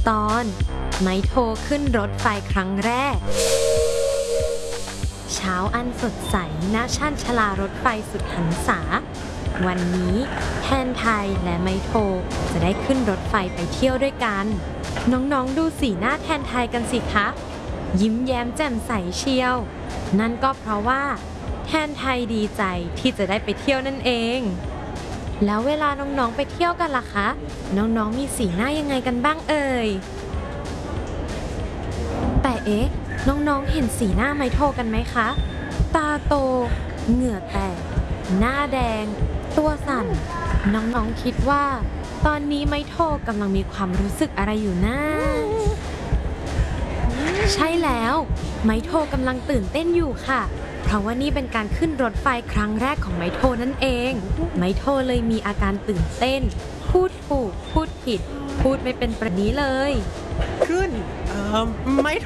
ตอนไมโทรขึ้นรถไฟครั้งแรกเช้าอันสดใสณชานชาลารถไฟสุดหันษาวันนี้แทนไทยและไมโทรจะได้ขึ้นรถไฟไปเที่ยวด้วยกันน้องๆดูสีหน้าแทนไทยกันสิคะยิ้มแย้มแจ่มใสเชียวนั่นก็เพราะว่าแทนไทยดีใจที่จะได้ไปเที่ยวนั่นเองแล้วเวลาน้องๆไปเที่ยวกันล่ะคะน้องๆมีสีหน้ายังไงกันบ้างเอ่ยแต่น้องๆเห็นสีหน้าไมโทรกันไหมคะตาโตเหงื่อแตกหน้าแดงตัวสั่นน้องๆคิดว่าตอนนี้ไมโทรกำลังมีความรู้สึกอะไรอยู่นะใช่แล้วไมโทรกำลังตื่นเต้นอยู่ค่ะเพราะว่านี่เป็นการขึ้นรถไฟครั้งแรกของไมโทรนั่นเองไมโทรเลยมีอาการตื่นเต้นพูดถูกพูดผิดพูดไม่เป็นประนี้เลยขึ้นไม่